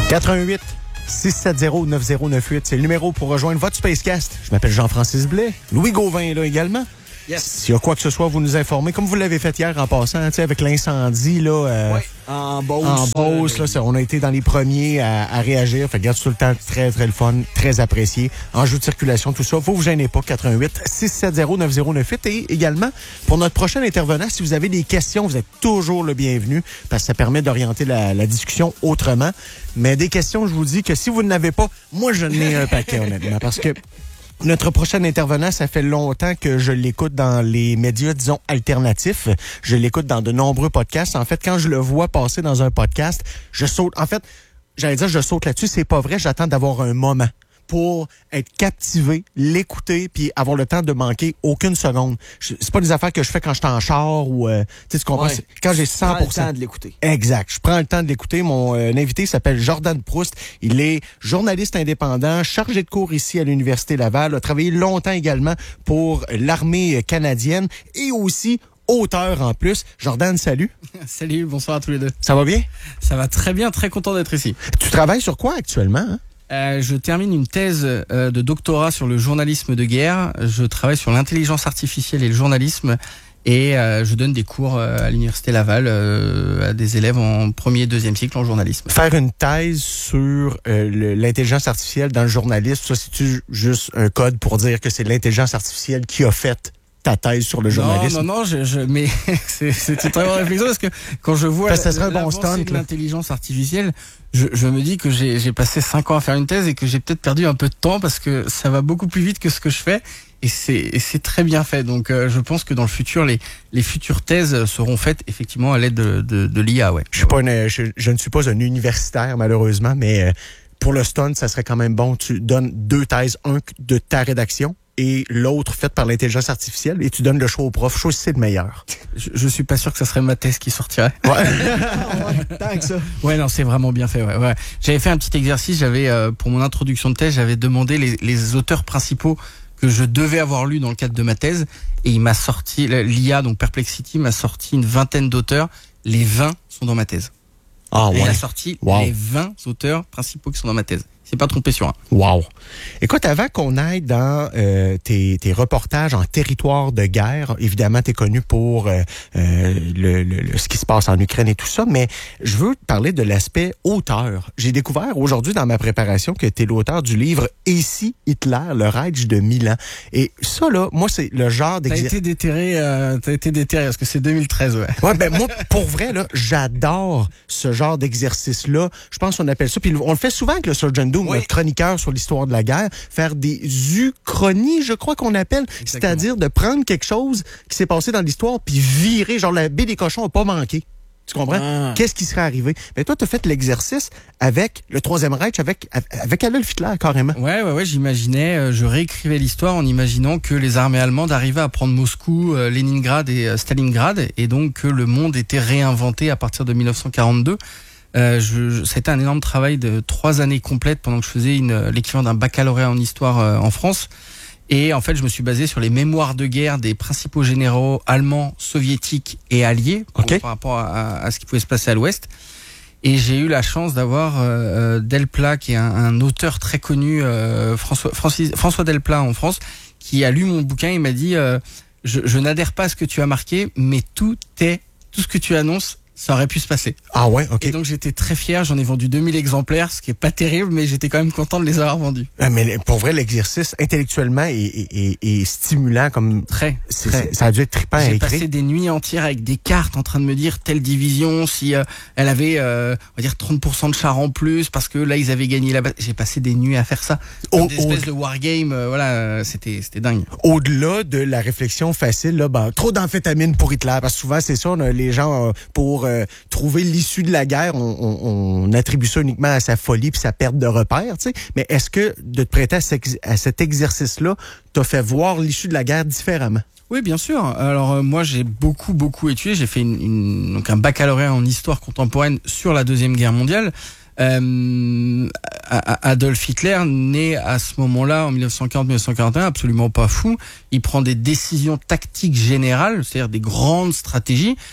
88 670 9098, c'est le numéro pour rejoindre votre Spacecast. Je m'appelle Jean-Francis Blais. Louis Gauvin est là également. Yes. S'il y a quoi que ce soit, vous nous informez. Comme vous l'avez fait hier en passant, avec l'incendie, là. Oui, en Beauce. En Beauce, là, on a été dans les premiers à réagir. Fait que garde tout le temps très, très le fun, très apprécié. Enjeu de circulation, tout ça. Vous gênez pas, 88 670 9098. Et également, pour notre prochain intervenant, si vous avez des questions, vous êtes toujours le bienvenu parce que ça permet d'orienter la discussion autrement. Mais des questions, je vous dis que si vous n'avez pas, moi, je n'ai un paquet, honnêtement, parce que notre prochain intervenant, ça fait longtemps que je l'écoute dans les médias, disons, alternatifs. Je l'écoute dans de nombreux podcasts. En fait, quand je le vois passer dans un podcast, je saute. En fait, j'allais dire je saute là-dessus. C'est pas vrai. J'attends d'avoir un moment pour être captivé, l'écouter, puis avoir le temps de manquer aucune seconde. C'est pas des affaires que je fais quand je suis en char ou... tu comprends? Ouais. Quand j'ai 100%... Tu prends le temps de l'écouter. Exact. Je prends le temps de l'écouter. Mon invité s'appelle Jordan Proust. Il est journaliste indépendant, chargé de cours ici à l'Université Laval, a travaillé longtemps également pour l'armée canadienne et aussi auteur en plus. Jordan, salut. Salut, bonsoir à tous les deux. Ça va bien? Ça va très bien, très content d'être ici. Tu travailles sur quoi actuellement, hein? Je termine une thèse de doctorat sur le journalisme de guerre. Je travaille sur l'intelligence artificielle et le journalisme et je donne des cours à l'Université Laval à des élèves en premier et deuxième cycle en journalisme. Faire une thèse sur l'intelligence artificielle dans le journalisme, ça c'est-tu juste un code pour dire que c'est l'intelligence artificielle qui a fait ta thèse sur le journalisme? Non, mais c'est une très bonne réflexion parce que quand je vois l'avancée de l'intelligence artificielle, je me dis que j'ai passé 5 ans à faire une thèse et que j'ai peut-être perdu un peu de temps parce que ça va beaucoup plus vite que ce que je fais et c'est très bien fait. Donc je pense que dans le futur, les futures thèses seront faites effectivement à l'aide de l'IA. Ouais. Je ne suis pas un universitaire malheureusement, mais pour le stunt, ça serait quand même bon. Tu donnes 2 thèses, un de ta rédaction et l'autre faite par l'intelligence artificielle, et tu donnes le choix au prof. Choisissez le meilleur. Je suis pas sûr que ça serait ma thèse qui sortirait. Ouais. Tant que ça. Ouais, non, c'est vraiment bien fait. Ouais. J'avais fait un petit exercice. J'avais pour mon introduction de thèse, j'avais demandé les auteurs principaux que je devais avoir lus dans le cadre de ma thèse, et il m'a sorti l'IA, donc Perplexity, m'a sorti une vingtaine d'auteurs. Les 20 sont dans ma thèse. Ah ouais. Il a sorti les 20 auteurs principaux qui sont dans ma thèse. C'est pas trompé sur un. Wow. Écoute, avant qu'on aille dans tes reportages en territoire de guerre, évidemment, t'es connu pour ce qui se passe en Ukraine et tout ça, mais je veux te parler de l'aspect auteur. J'ai découvert aujourd'hui dans ma préparation que t'es l'auteur du livre « Et si Hitler, le Reich de Milan ». Et ça, là, moi, c'est le genre d'exercice... T'as été déterré parce que c'est 2013, ouais. Ouais, ben moi, pour vrai, là, j'adore ce genre d'exercice-là. Je pense qu'on appelle ça, puis on le fait souvent avec le Surgeon Doom, notre chroniqueur sur l'histoire de la guerre, faire des uchronies, je crois qu'on appelle. Exactement. C'est-à-dire de prendre quelque chose qui s'est passé dans l'histoire puis virer, genre la baie des cochons n'a pas manqué. Tu comprends? Qu'est-ce qui serait arrivé? Ben toi, tu as fait l'exercice avec le Troisième Reich, avec Adolf Hitler, carrément. Ouais, j'imaginais, je réécrivais l'histoire en imaginant que les armées allemandes arrivaient à prendre Moscou, Leningrad et Stalingrad, et donc que le monde était réinventé à partir de 1942. C'était un énorme travail de 3 années complètes pendant que je faisais l'équivalent d'un baccalauréat en histoire en France. Et en fait, je me suis basé sur les mémoires de guerre des principaux généraux allemands, soviétiques et alliés par rapport à ce qui pouvait se passer à l'Ouest. Et j'ai eu la chance d'avoir Delplat, qui est un auteur très connu, François Delplat en France, qui a lu mon bouquin. Il m'a dit je n'adhère pas à ce que tu as marqué, mais tout ce que tu annonces, ça aurait pu se passer. Ah ouais, ok. Et donc j'étais très fier, j'en ai vendu 2000 exemplaires, ce qui est pas terrible, mais j'étais quand même content de les avoir vendus. Mais pour vrai, l'exercice intellectuellement est stimulant comme... Très. Ça a dû être trippant à écrire. J'ai passé des nuits entières avec des cartes en train de me dire telle division, si elle avait, on va dire 30% de chars en plus, parce que là ils avaient gagné la bataille. J'ai passé des nuits à faire ça. Des espèces de wargame, c'était dingue. Au-delà de la réflexion facile, là, trop d'amphétamines pour Hitler, parce que souvent c'est ça, les gens pour trouver l'issue de la guerre, on attribue ça uniquement à sa folie puis sa perte de repères, tu sais. Mais est-ce que de te prêter à cet exercice-là t'a fait voir l'issue de la guerre différemment? Oui, bien sûr. Alors moi, j'ai beaucoup étudié. J'ai fait donc un baccalauréat en histoire contemporaine sur la Deuxième Guerre mondiale. Adolf Hitler, né à ce moment-là, en 1940-1941, absolument pas fou. Il prend des décisions tactiques générales, c'est-à-dire des grandes stratégies,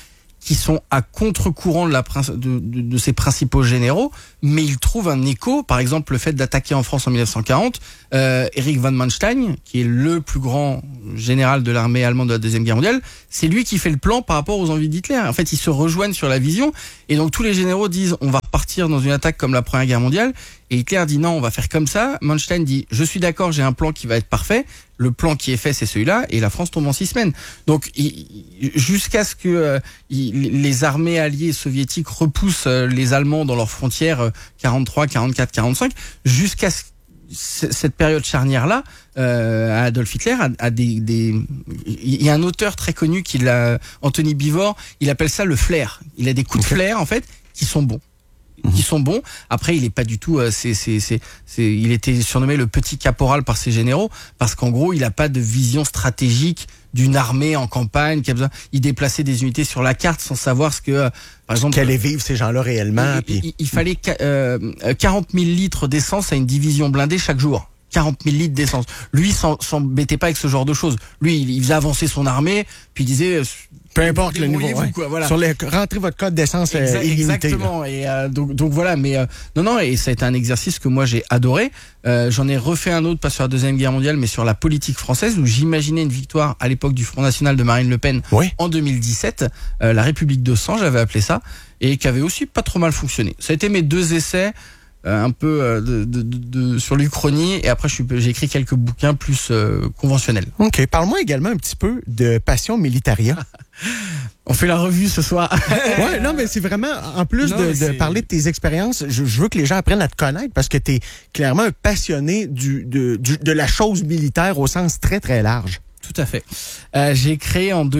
qui sont à contre-courant de ses principaux généraux, mais ils trouvent un écho. Par exemple, le fait d'attaquer en France en 1940, Erich von Manstein, qui est le plus grand général de l'armée allemande de la Deuxième Guerre mondiale, c'est lui qui fait le plan par rapport aux envies d'Hitler. En fait, ils se rejoignent sur la vision, et donc tous les généraux disent on va repartir dans une attaque comme la Première Guerre mondiale, et Hitler dit non, on va faire comme ça. Manstein dit je suis d'accord, j'ai un plan qui va être parfait. Le plan qui est fait, c'est celui-là, et la France tombe en 6 semaines. Donc, jusqu'à ce que les armées alliées soviétiques repoussent les Allemands dans leurs frontières 43, 44, 45, jusqu'à cette période charnière-là, Adolf Hitler il y a un auteur très connu Anthony Beevor, il appelle ça le flair. Il a des coups de flair, en fait, qui sont bons. Après, il est pas du tout. Il était surnommé le petit caporal par ses généraux parce qu'en gros, il a pas de vision stratégique d'une armée en campagne qui a besoin. Il déplaçait des unités sur la carte sans savoir ce que, par exemple, qu'allaient vivre ces gens-là réellement. Il fallait 40 000 litres d'essence à une division blindée chaque jour. 40 000 litres d'essence. Lui, s'embêtait pas avec ce genre de choses. Lui, il faisait avancer son armée, puis il disait... Peu importe le niveau, quoi, voilà. Rentrez votre code d'essence illimité. Exactement. Et donc voilà, mais non, et ça a été un exercice que moi j'ai adoré. J'en ai refait un autre, pas sur la Deuxième Guerre mondiale, mais sur la politique française, où j'imaginais une victoire à l'époque du Front National de Marine Le Pen en 2017, la République de sang, j'avais appelé ça, et qui avait aussi pas trop mal fonctionné. Ça a été mes 2 essais. Un peu sur l'Uchronie, et après j'ai écrit quelques bouquins plus conventionnels. OK. Parle-moi également un petit peu de Passion Militaria. On fait la revue ce soir. Ouais, non, mais c'est vraiment, en plus de parler de tes expériences, je veux que les gens apprennent à te connaître parce que tu es clairement un passionné de la chose militaire au sens très, très large. Tout à fait. J'ai créé en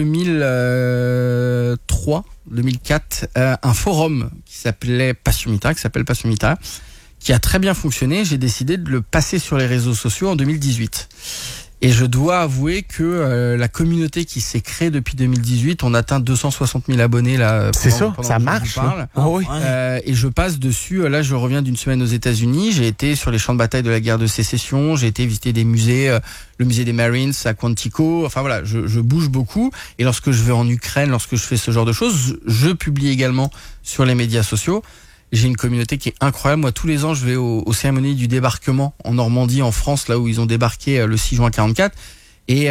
2004 un forum qui s'appelle Passion Militaire, qui a très bien fonctionné. J'ai décidé de le passer sur les réseaux sociaux en 2018. Et je dois avouer que la communauté qui s'est créée depuis 2018, on atteint 260 000 abonnés là. C'est ça, ça marche. Et je passe dessus. Là, je reviens d'une semaine aux États-Unis. J'ai été sur les champs de bataille de la guerre de sécession. J'ai été visiter des musées, le musée des Marines à Quantico. Enfin voilà, je bouge beaucoup. Et lorsque je vais en Ukraine, lorsque je fais ce genre de choses, je publie également sur les médias sociaux. J'ai une communauté qui est incroyable. Moi, tous les ans, je vais aux cérémonies du débarquement en Normandie, en France, là où ils ont débarqué le 6 juin 44. Et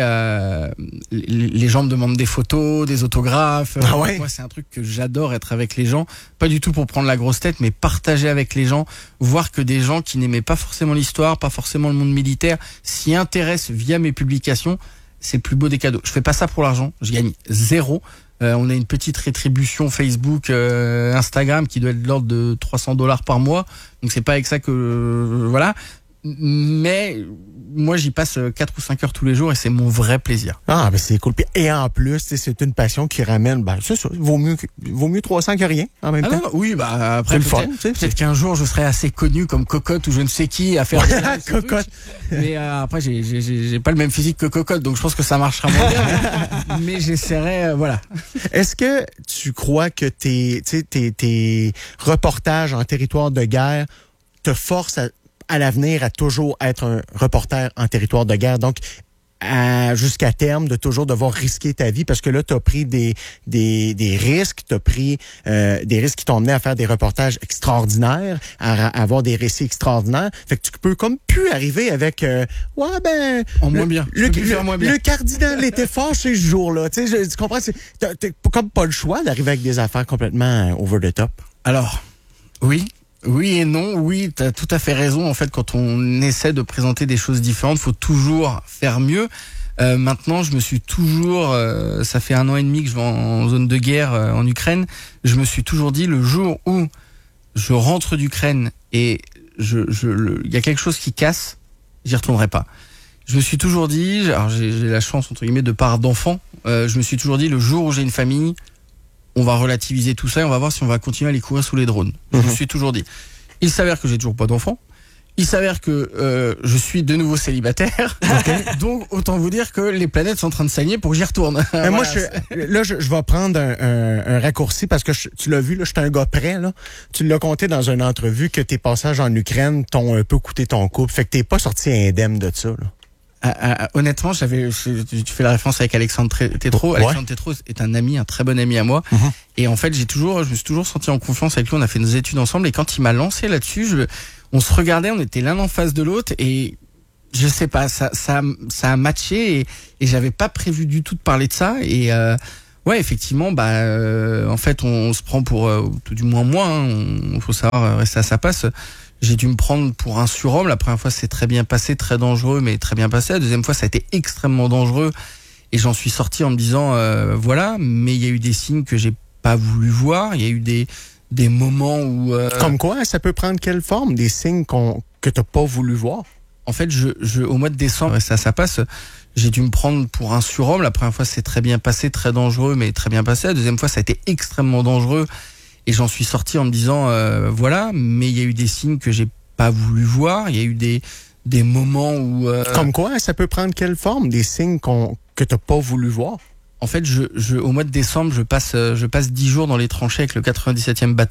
les gens me demandent des photos, des autographes. Moi, c'est un truc que j'adore, être avec les gens. Pas du tout pour prendre la grosse tête, mais partager avec les gens. Voir que des gens qui n'aimaient pas forcément l'histoire, pas forcément le monde militaire, s'y intéressent via mes publications. C'est le plus beau des cadeaux. Je fais pas ça pour l'argent. Je gagne 0. On a une petite rétribution Facebook, Instagram qui doit être de l'ordre de $300 par mois. Donc c'est pas avec ça que voilà. Mais moi j'y passe 4 ou 5 heures tous les jours et c'est mon vrai plaisir. Ah ben c'est cool. Et en plus, c'est une passion qui ramène, c'est ça, vaut mieux 300 que rien en même temps. Non, oui, après peut-être qu'un jour je serai assez connu comme Cocotte ou je ne sais qui à faire Cocotte. Mais après j'ai pas le même physique que Cocotte, donc je pense que ça marchera moins bien. Mais j'essaierai, voilà. Est-ce que tu crois que tes reportages en territoire de guerre te forcent à l'avenir à toujours être un reporter en territoire de guerre, donc jusqu'à terme de toujours devoir risquer ta vie parce que là tu as pris des risques, tu as pris des risques qui t'ont amené à faire des reportages extraordinaires, à avoir des récits extraordinaires. Fait que tu peux comme plus arriver avec moins bien. Le cardinal était fâché ce jour-là, tu comprends, t'as comme pas le choix d'arriver avec des affaires complètement over the top. Alors, oui et non. Oui, t'as tout à fait raison. En fait, quand on essaie de présenter des choses différentes, faut toujours faire mieux. Maintenant, je me suis toujours, ça fait 1 an et demi que je vais en zone de guerre en Ukraine. Je me suis toujours dit, le jour où je rentre d'Ukraine et il y a quelque chose qui casse, j'y retournerai pas. Je me suis toujours dit, alors j'ai la chance entre guillemets de part d'enfant. Je me suis toujours dit, le jour où j'ai une famille, on va relativiser tout ça et on va voir si on va continuer à les courir sous les drones. Je me suis toujours dit. Il s'avère que j'ai toujours pas d'enfant. Il s'avère que je suis de nouveau célibataire. Okay. Donc, autant vous dire que les planètes sont en train de s'aligner pour que j'y retourne. Voilà. Moi, je vais prendre un raccourci parce que tu l'as vu, là, j'étais un gars prêt. Là. Tu l'as compté dans une entrevue que tes passages en Ukraine t'ont un peu coûté ton couple. Fait que t'es pas sorti indemne de ça. Là. Honnêtement, tu fais la référence avec Alexandre Tétrault. Ouais. Alexandre Tétrault est un ami, un très bon ami à moi. Et en fait, je me suis toujours senti en confiance avec lui. On a fait nos études ensemble. Et quand il m'a lancé là-dessus, on se regardait, on était l'un en face de l'autre. Et je sais pas, ça a matché. Et j'avais pas prévu du tout de parler de ça. Et ouais, effectivement, en fait, on se prend pour, tout du moins moi, hein, faut savoir rester à sa place. J'ai dû me prendre pour un surhomme. La première fois, c'est très bien passé, très dangereux, mais très bien passé. La deuxième fois, ça a été extrêmement dangereux. Et j'en suis sorti en me disant, voilà, mais il y a eu des signes que j'ai pas voulu voir. Il y a eu des moments où... Comme quoi, ça peut prendre quelle forme? Des signes que t'as pas voulu voir? En fait, au mois de décembre, ça passe, j'ai dû me prendre pour un surhomme. La première fois, c'est très bien passé, très dangereux, mais très bien passé. La deuxième fois, ça a été extrêmement dangereux. Et j'en suis sorti en me disant, voilà, mais il y a eu des signes que j'ai pas voulu voir. Il y a eu des moments où... Comme quoi, ça peut prendre quelle forme? Des signes que t'as pas voulu voir? En fait, au mois de décembre, je passe 10 jours dans les tranchées avec le 97e bataillon.